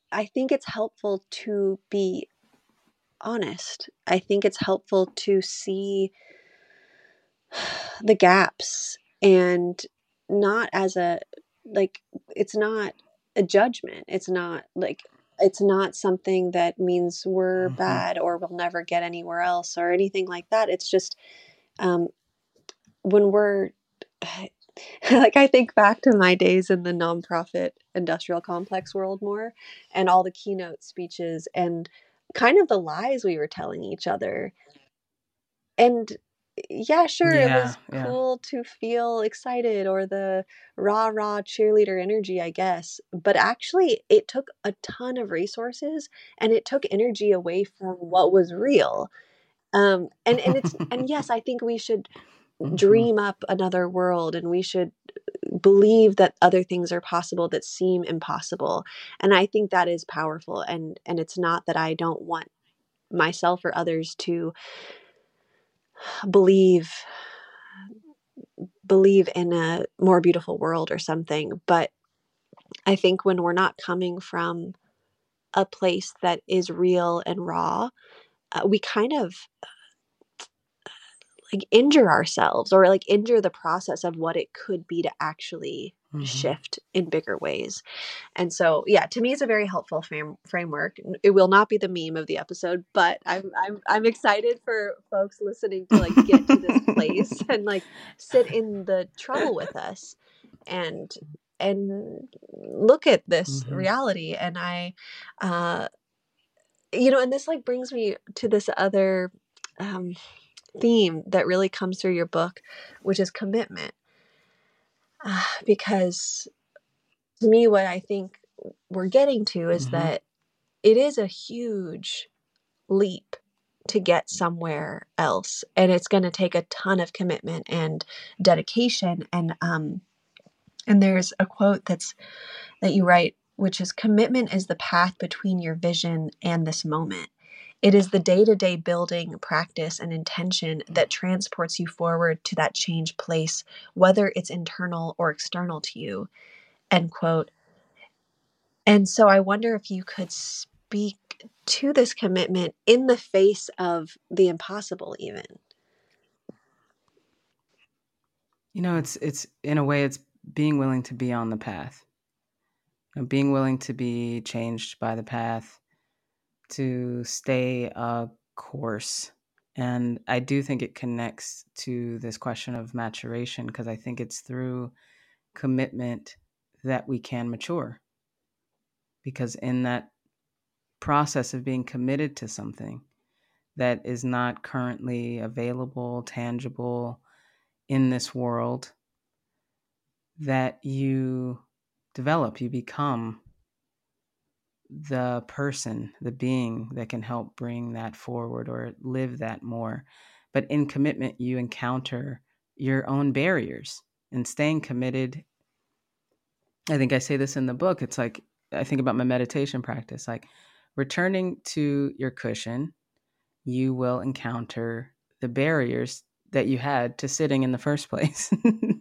I think it's helpful to be honest. I think it's helpful to see the gaps, and not as a, like, it's not a judgment. It's not like, it's not something that means we're Mm-hmm. bad or we'll never get anywhere else or anything like that. It's just, um, when we're like, I think back to my days in the nonprofit industrial complex world more, and all the keynote speeches and kind of the lies we were telling each other. And yeah, sure, it Yeah, was yeah. cool to feel excited, or the rah rah cheerleader energy, I guess. But actually, it took a ton of resources, and it took energy away from what was real. And it's, and yes, I think we should Mm-hmm. dream up another world, and we should believe that other things are possible that seem impossible. And I think that is powerful. And it's not that I don't want myself or others to believe believe in a more beautiful world or something. But I think when we're not coming from a place that is real and raw, we kind of like injure ourselves, or like injure the process of what it could be to actually Mm-hmm. shift in bigger ways. And so, yeah, to me, it's a very helpful framework. It will not be the meme of the episode, but I'm excited for folks listening to like get to this place and like sit in the trouble with us, and and look at this Mm-hmm. reality. And uh, and this like brings me to this other um, theme that really comes through your book, which is commitment. Because to me, what I think we're getting to is Mm-hmm. that it is a huge leap to get somewhere else, and it's going to take a ton of commitment and dedication. And there's a quote that you write, which is, commitment is the path between your vision and this moment. It is the day-to-day building, practice, and intention that transports you forward to that change place, whether it's internal or external to you. End quote. And so I wonder if you could speak to this commitment in the face of the impossible, even. It's in a way, it's being willing to be on the path, being willing to be changed by the path, to stay a course. And I do think it connects to this question of maturation, because I think it's through commitment that we can mature. Because in that process of being committed to something that is not currently available, tangible in this world, that you develop, you become the person, the being that can help bring that forward or live that more. But in commitment, you encounter your own barriers. And staying committed, I think I say this in the book, it's like, I think about my meditation practice, like returning to your cushion, you will encounter the barriers that you had to sitting in the first place.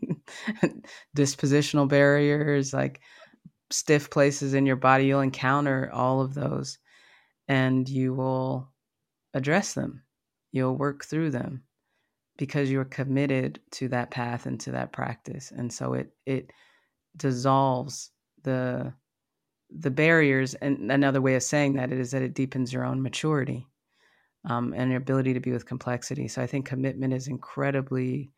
Dispositional barriers, like stiff places in your body, you'll encounter all of those, and you will address them. You'll work through them because you're committed to that path and to that practice. And so it dissolves the barriers. And another way of saying that is that it deepens your own maturity, and your ability to be with complexity. So I think commitment is incredibly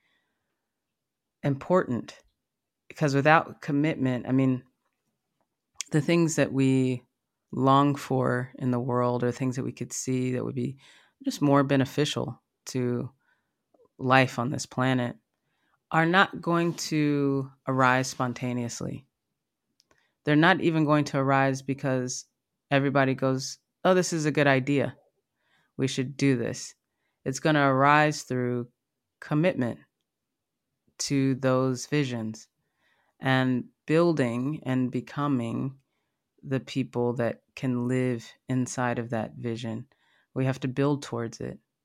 important, because without commitment, I mean, the things that we long for in the world are things that we could see that would be just more beneficial to life on this planet are not going to arise spontaneously. They're not even going to arise because everybody goes, oh, this is a good idea, we should do this. It's going to arise through commitment to those visions and building and becoming the people that can live inside of that vision. We have to build towards it.